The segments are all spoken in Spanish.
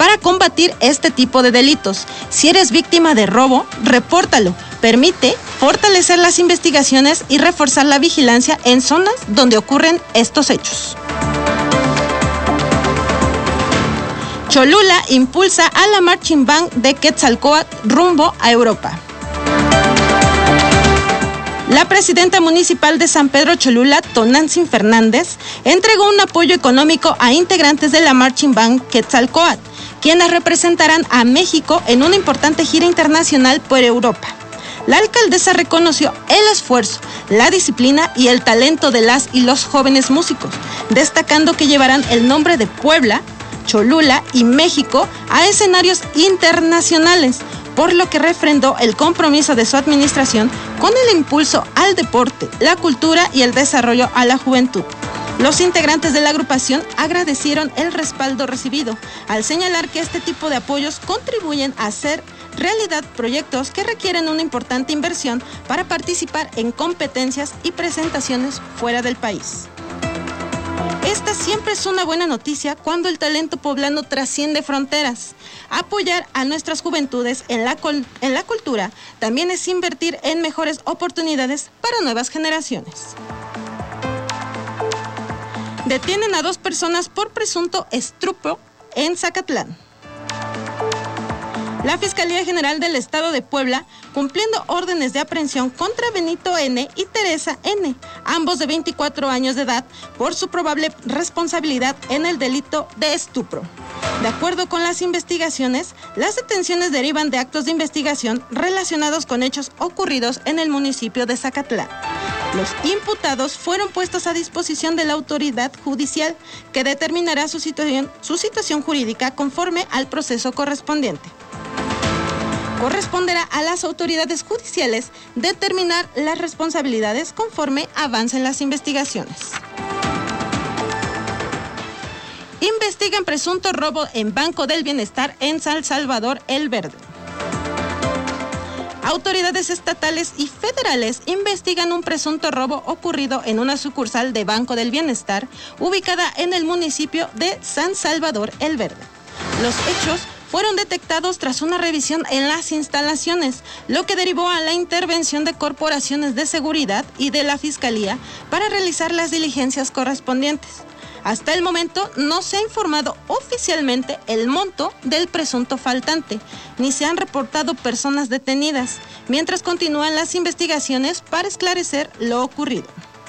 para combatir este tipo de delitos. Si eres víctima de robo, repórtalo. Permite fortalecer las investigaciones y reforzar la vigilancia en zonas donde ocurren estos hechos. Cholula impulsa a la Marching Band de Quetzalcóatl rumbo a Europa. La presidenta municipal de San Pedro Cholula, Tonantzin Fernández, entregó un apoyo económico a integrantes de la Marching Band Quetzalcóatl, quienes representarán a México en una importante gira internacional por Europa. La alcaldesa reconoció el esfuerzo, la disciplina y el talento de las y los jóvenes músicos, destacando que llevarán el nombre de Puebla, Cholula y México a escenarios internacionales, por lo que refrendó el compromiso de su administración con el impulso al deporte, la cultura y el desarrollo a la juventud. Los integrantes de la agrupación agradecieron el respaldo recibido, al señalar que este tipo de apoyos contribuyen a hacer realidad proyectos que requieren una importante inversión para participar en competencias y presentaciones fuera del país. Esta siempre es una buena noticia cuando el talento poblano trasciende fronteras. Apoyar a nuestras juventudes en la cultura también es invertir en mejores oportunidades para nuevas generaciones. Detienen a 2 personas por presunto estupro en Zacatlán. La Fiscalía General del Estado de Puebla, cumpliendo órdenes de aprehensión contra Benito N. y Teresa N., ambos de 24 años de edad, por su probable responsabilidad en el delito de estupro. De acuerdo con las investigaciones, las detenciones derivan de actos de investigación relacionados con hechos ocurridos en el municipio de Zacatlán. Los imputados fueron puestos a disposición de la autoridad judicial, que determinará su situación jurídica conforme al proceso correspondiente. Corresponderá a las autoridades judiciales determinar las responsabilidades conforme avancen las investigaciones. Investigan presunto robo en Banco del Bienestar en San Salvador El Verde. Autoridades estatales y federales investigan un presunto robo ocurrido en una sucursal de Banco del Bienestar ubicada en el municipio de San Salvador El Verde. Los hechos fueron detectados tras una revisión en las instalaciones, lo que derivó a la intervención de corporaciones de seguridad y de la Fiscalía para realizar las diligencias correspondientes. Hasta el momento no se ha informado oficialmente el monto del presunto faltante, ni se han reportado personas detenidas, mientras continúan las investigaciones para esclarecer lo ocurrido.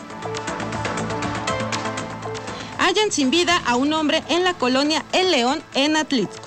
Hallan sin vida a un hombre en la colonia El León en Atlixco.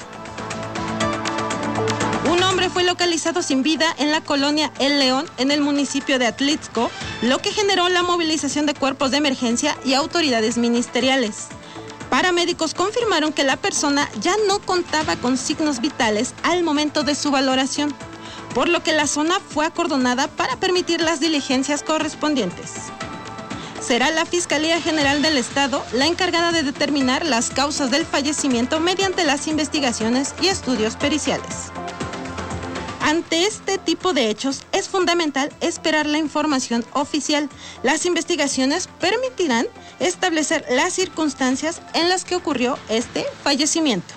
Un hombre fue localizado sin vida en la colonia El León, en el municipio de Atlixco, lo que generó la movilización de cuerpos de emergencia y autoridades ministeriales. Paramédicos confirmaron que la persona ya no contaba con signos vitales al momento de su valoración, por lo que la zona fue acordonada para permitir las diligencias correspondientes. Será la Fiscalía General del Estado la encargada de determinar las causas del fallecimiento mediante las investigaciones y estudios periciales. Ante este tipo de hechos, es fundamental esperar la información oficial. Las investigaciones permitirán establecer las circunstancias en las que ocurrió este fallecimiento.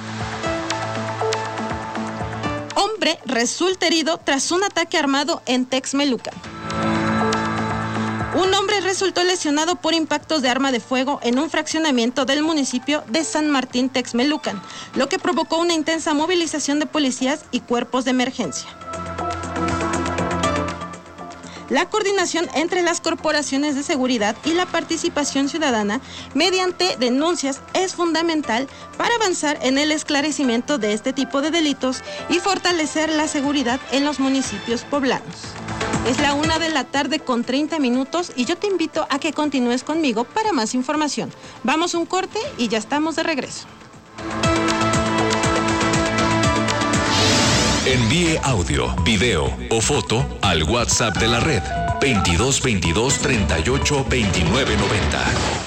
Hombre resulta herido tras un ataque armado en Texmelucan. Un hombre resultó lesionado por impactos de arma de fuego en un fraccionamiento del municipio de San Martín Texmelucan, lo que provocó una intensa movilización de policías y cuerpos de emergencia. La coordinación entre las corporaciones de seguridad y la participación ciudadana mediante denuncias es fundamental para avanzar en el esclarecimiento de este tipo de delitos y fortalecer la seguridad en los municipios poblanos. Es la 1:30 p.m. y yo te invito a que continúes conmigo para más información. Vamos a un corte y ya estamos de regreso. Envíe audio, video o foto al WhatsApp de la red 22 22 38 29 90.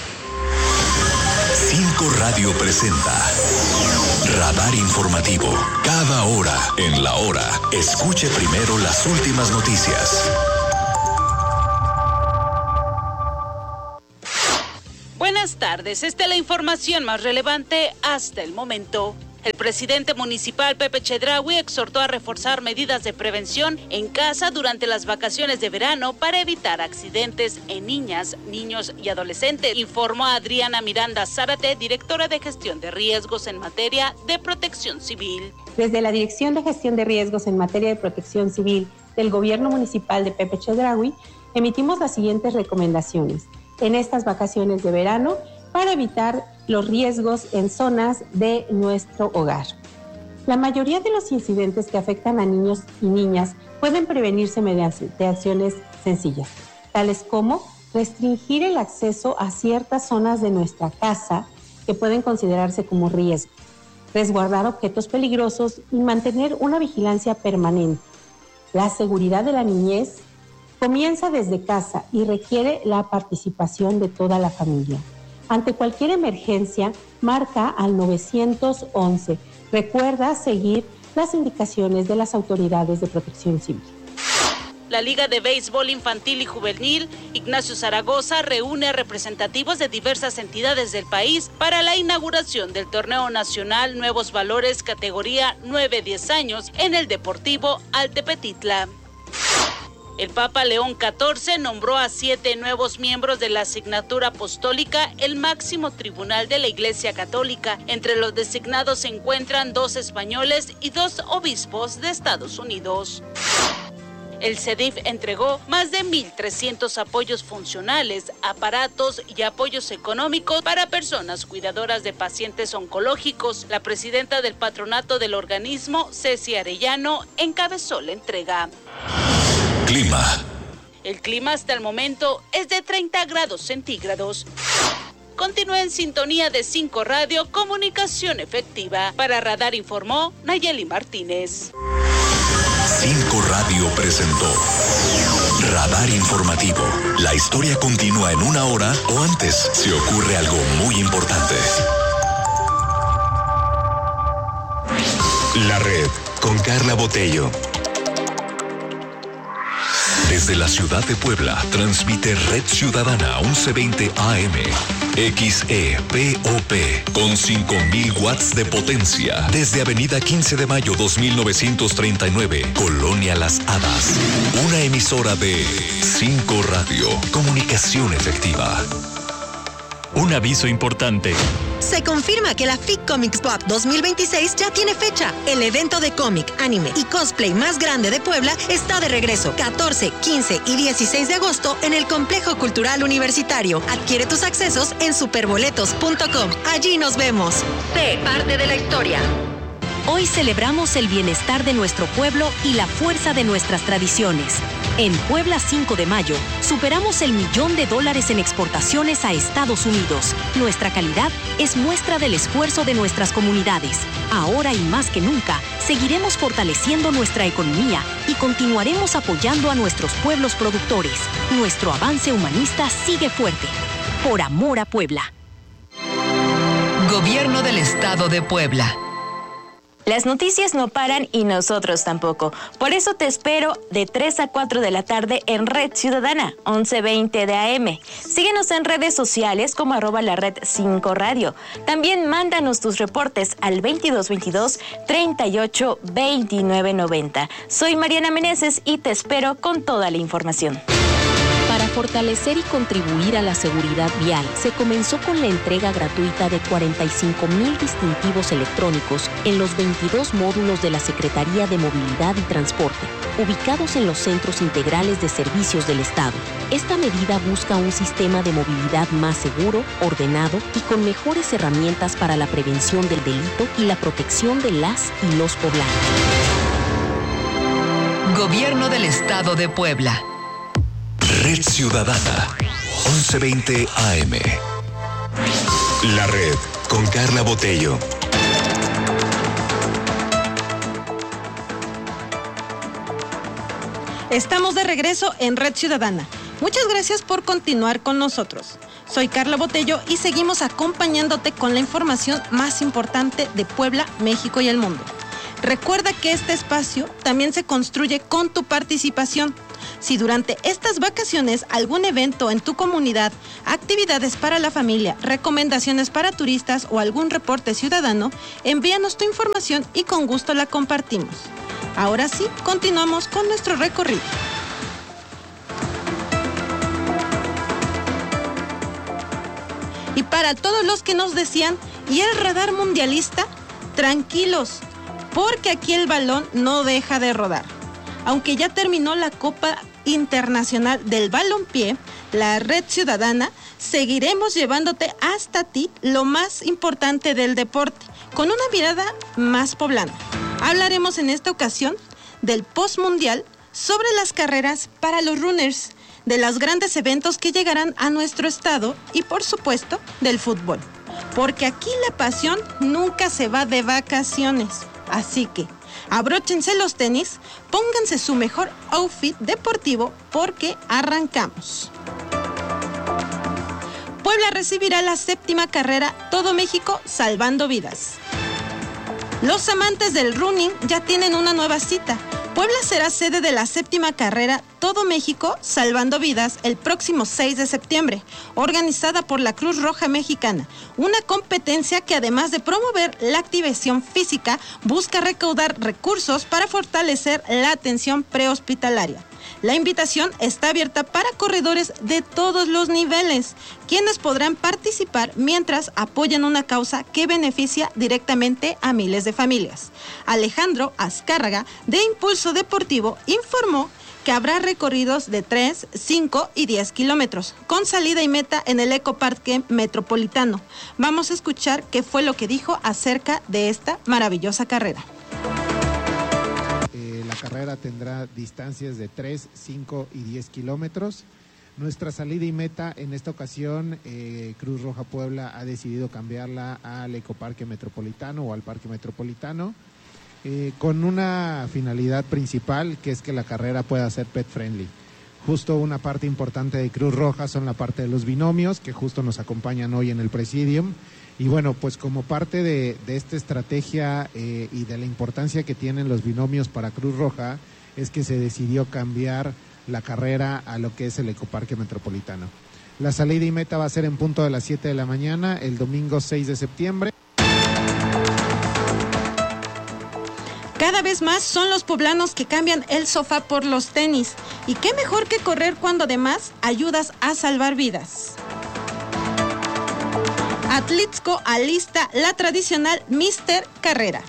5 Radio presenta Radar Informativo. Cada hora en la hora. Escuche primero las últimas noticias. Buenas tardes. Esta es la información más relevante hasta el momento. El presidente municipal Pepe Chedraui exhortó a reforzar medidas de prevención en casa durante las vacaciones de verano para evitar accidentes en niñas, niños y adolescentes, informó Adriana Miranda Zárate, directora de gestión de riesgos en materia de protección civil. Desde la Dirección de Gestión de Riesgos en materia de protección civil del Gobierno Municipal de Pepe Chedraui, emitimos las siguientes recomendaciones en estas vacaciones de verano para evitar los riesgos en zonas de nuestro hogar. La mayoría de los incidentes que afectan a niños y niñas pueden prevenirse mediante acciones sencillas, tales como restringir el acceso a ciertas zonas de nuestra casa que pueden considerarse como riesgo, resguardar objetos peligrosos y mantener una vigilancia permanente. La seguridad de la niñez comienza desde casa y requiere la participación de toda la familia. Ante cualquier emergencia, marca al 911. Recuerda seguir las indicaciones de las autoridades de protección civil. La Liga de Béisbol Infantil y Juvenil Ignacio Zaragoza reúne a representativos de diversas entidades del país para la inauguración del Torneo Nacional Nuevos Valores categoría 9-10 años en el Deportivo Altepetitla. El Papa León XIV nombró a 7 nuevos miembros de la Asignatura Apostólica, el máximo tribunal de la Iglesia Católica. Entre los designados se encuentran 2 españoles y 2 obispos de Estados Unidos. El CEDIF entregó más de 1,300 apoyos funcionales, aparatos y apoyos económicos para personas cuidadoras de pacientes oncológicos. La presidenta del patronato del organismo, Ceci Arellano, encabezó la entrega. Clima. El clima hasta el momento es de 30 grados centígrados. Continúa en sintonía de 5 Radio, comunicación efectiva. Para Radar informó Nayeli Martínez. 5 Radio presentó Radar Informativo. La historia continúa en 1 hora o antes si ocurre algo muy importante. La Red con Carla Botello. Desde la ciudad de Puebla, transmite Red Ciudadana 1120 AM, XEPOP, con 5,000 watts de potencia. Desde Avenida 15 de Mayo 2939, Colonia Las Hadas. Una emisora de 5 Radio, comunicación efectiva. Un aviso importante. Se confirma que la FIC Comics Pop 2026 ya tiene fecha. El evento de cómic, anime y cosplay más grande de Puebla está de regreso 14, 15 y 16 de agosto en el Complejo Cultural Universitario. Adquiere tus accesos en superboletos.com. Allí nos vemos. Sé parte de la historia. Hoy celebramos el bienestar de nuestro pueblo y la fuerza de nuestras tradiciones. En Puebla 5 de Mayo, superamos el $1,000,000 en exportaciones a Estados Unidos. Nuestra calidad es muestra del esfuerzo de nuestras comunidades. Ahora y más que nunca, seguiremos fortaleciendo nuestra economía y continuaremos apoyando a nuestros pueblos productores. Nuestro avance humanista sigue fuerte. Por amor a Puebla. Gobierno del Estado de Puebla. Las noticias no paran y nosotros tampoco. Por eso te espero de 3 a 4 de la tarde en Red Ciudadana, 1120 de AM. Síguenos en redes sociales como @lared5 Radio. También mándanos tus reportes al 2222 38 29 90. Soy Mariana Meneses y te espero con toda la información. Para fortalecer y contribuir a la seguridad vial, se comenzó con la entrega gratuita de 45,000 distintivos electrónicos en los 22 módulos de la Secretaría de Movilidad y Transporte, ubicados en los centros integrales de servicios del Estado. Esta medida busca un sistema de movilidad más seguro, ordenado y con mejores herramientas para la prevención del delito y la protección de las y los poblanos. Gobierno del Estado de Puebla. Red Ciudadana, 1120 AM. La Red con Carla Botello. Estamos de regreso en Red Ciudadana. Muchas gracias por continuar con nosotros. Soy Carla Botello y seguimos acompañándote con la información más importante de Puebla, México y el mundo. Recuerda que este espacio también se construye con tu participación. Si durante estas vacaciones algún evento en tu comunidad, actividades para la familia, recomendaciones para turistas o algún reporte ciudadano, envíanos tu información y con gusto la compartimos. Ahora sí, continuamos con nuestro recorrido. Y para todos los que nos decían, ¿y el radar mundialista? Tranquilos, porque aquí el balón no deja de rodar. Aunque ya terminó la Copa Internacional del Balompié, la Red Ciudadana, seguiremos llevándote hasta ti lo más importante del deporte, con una mirada más poblana. Hablaremos en esta ocasión del postmundial, sobre las carreras para los runners, de los grandes eventos que llegarán a nuestro estado y, por supuesto, del fútbol. Porque aquí la pasión nunca se va de vacaciones. Así que abróchense los tenis, pónganse su mejor outfit deportivo porque arrancamos. Puebla recibirá la 7ª carrera Todo México Salvando Vidas. Los amantes del running ya tienen una nueva cita. Puebla será sede de la 7ª carrera Todo México Salvando Vidas el próximo 6 de septiembre, organizada por la Cruz Roja Mexicana, una competencia que además de promover la activación física, busca recaudar recursos para fortalecer la atención prehospitalaria. La invitación está abierta para corredores de todos los niveles, quienes podrán participar mientras apoyan una causa que beneficia directamente a miles de familias. Alejandro Azcárraga, de Impulso Deportivo, informó que habrá recorridos de 3, 5 y 10 kilómetros, con salida y meta en el Ecoparque Metropolitano. Vamos a escuchar qué fue lo que dijo acerca de esta maravillosa carrera. La carrera tendrá distancias de 3, 5 y 10 kilómetros. Nuestra salida y meta en esta ocasión, Cruz Roja Puebla ha decidido cambiarla al Ecoparque Metropolitano o al Parque Metropolitano, con una finalidad principal, que es que la carrera pueda ser pet friendly. Justo una parte importante de Cruz Roja son la parte de los binomios, que justo nos acompañan hoy en el Presidium. Y bueno, pues como parte de esta estrategia y de la importancia que tienen los binomios para Cruz Roja, es que se decidió cambiar la carrera a lo que es el Ecoparque Metropolitano. La salida y meta va a ser en punto de las 7 de la mañana, el domingo 6 de septiembre. Cada vez más son los poblanos que cambian el sofá por los tenis. Y qué mejor que correr cuando además ayudas a salvar vidas. Atlixco alista la tradicional Mister Carrera.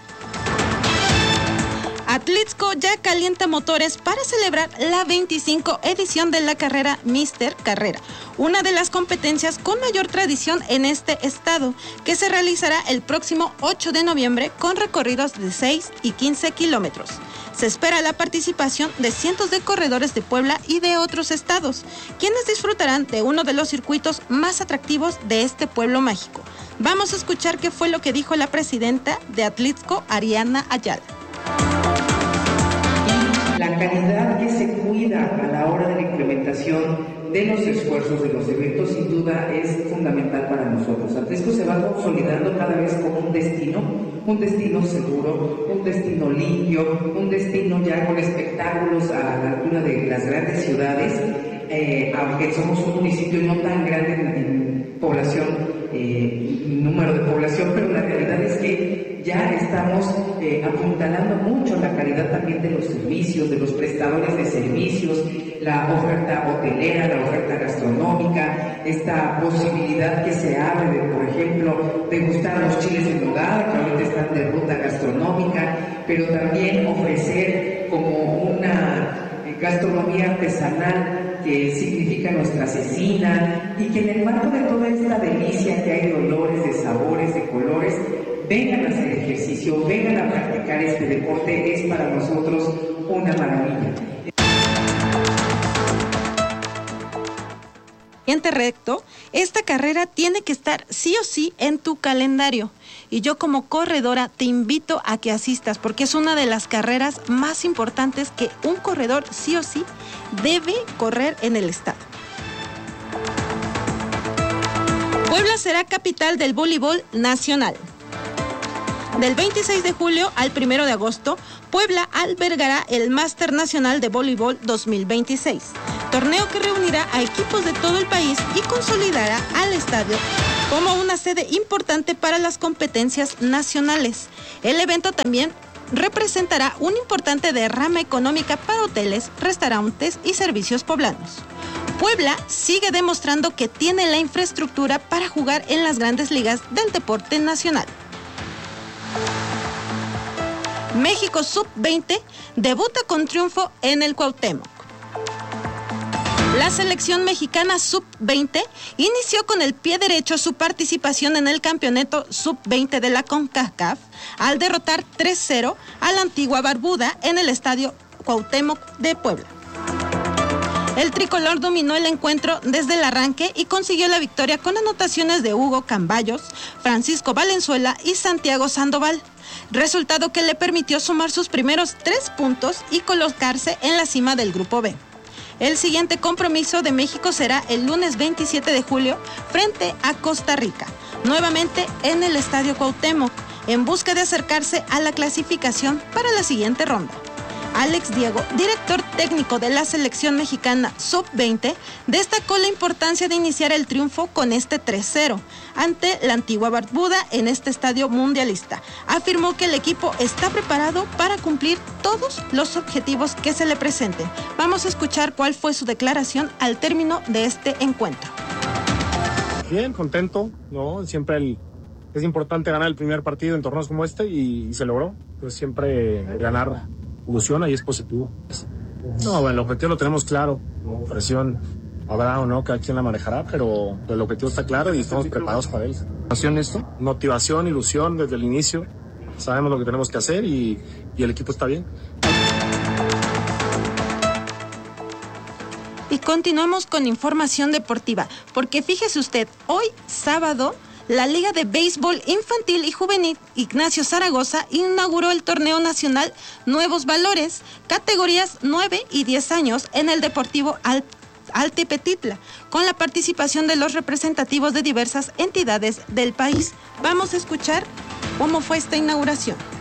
Atlixco ya calienta motores para celebrar la 25 edición de la carrera Mister Carrera, una de las competencias con mayor tradición en este estado, que se realizará el próximo 8 de noviembre con recorridos de 6 y 15 kilómetros. Se espera la participación de cientos de corredores de Puebla y de otros estados, quienes disfrutarán de uno de los circuitos más atractivos de este pueblo mágico. Vamos a escuchar qué fue lo que dijo la presidenta de Atlixco, Ariana Ayala. La calidad que se cuida a la hora de la implementación de los esfuerzos de los eventos, sin duda es fundamental para nosotros. Atlixco se va consolidando cada vez como un destino seguro, un destino limpio, un destino ya con espectáculos a la altura de las grandes ciudades, aunque somos un municipio no tan grande en población, número de población, pero la realidad es que ya estamos apuntalando mucho la calidad también de los servicios, de los prestadores de servicios, la oferta hotelera, la oferta gastronómica, esta posibilidad que se abre de, por ejemplo, degustar los chiles en nogada, que ahorita están de ruta gastronómica, pero también ofrecer como una gastronomía artesanal que significa nuestra cecina, y que en el marco de toda esta delicia que hay de olores, de sabores, de colores, vengan a hacer ejercicio, vengan a practicar este deporte, es para nosotros una maravilla. Recto, esta carrera tiene que estar sí o sí en tu calendario, y yo como corredora te invito a que asistas, porque es una de las carreras más importantes que un corredor sí o sí debe correr en el estado. Puebla será capital del voleibol nacional. Del 26 de julio al 1 de agosto, Puebla albergará el Máster Nacional de Voleibol 2026, torneo que reunirá a equipos de todo el país y consolidará al estadio como una sede importante para las competencias nacionales. El evento también representará una importante derrama económica para hoteles, restaurantes y servicios poblanos. Puebla sigue demostrando que tiene la infraestructura para jugar en las grandes ligas del deporte nacional. México Sub-20 debuta con triunfo en el Cuauhtémoc. La selección mexicana Sub-20 inició con el pie derecho su participación en el campeonato Sub-20 de la CONCACAF al derrotar 3-0 a la Antigua Barbuda en el estadio Cuauhtémoc de Puebla. El tricolor dominó el encuentro desde el arranque y consiguió la victoria con anotaciones de Hugo Camballos, Francisco Valenzuela y Santiago Sandoval, resultado que le permitió sumar sus primeros 3 puntos y colocarse en la cima del Grupo B. El siguiente compromiso de México será el lunes 27 de julio frente a Costa Rica, nuevamente en el Estadio Cuauhtémoc, en busca de acercarse a la clasificación para la siguiente ronda. Alex Diego, director técnico de la selección mexicana Sub-20, destacó la importancia de iniciar el triunfo con este 3-0 ante la Antigua Barbuda en este estadio mundialista. Afirmó que el equipo está preparado para cumplir todos los objetivos que se le presenten. Vamos a escuchar cuál fue su declaración al término de este encuentro. Bien, contento, ¿no? Siempre es importante ganar el primer partido en torneos como este y se logró. Pues siempre ganar ilusiona y es positivo. No, bueno, el objetivo lo tenemos claro, ¿no? Presión habrá o no, cada quien la manejará, pero el objetivo está claro y estamos preparados para él. Motivación, ilusión desde el inicio, sabemos lo que tenemos que hacer y el equipo está bien. Y continuamos con información deportiva, porque fíjese usted, hoy sábado, la Liga de Béisbol Infantil y Juvenil Ignacio Zaragoza inauguró el torneo nacional Nuevos Valores, categorías 9 y 10 años en el Deportivo Altepetitla, con la participación de los representativos de diversas entidades del país. Vamos a escuchar cómo fue esta inauguración.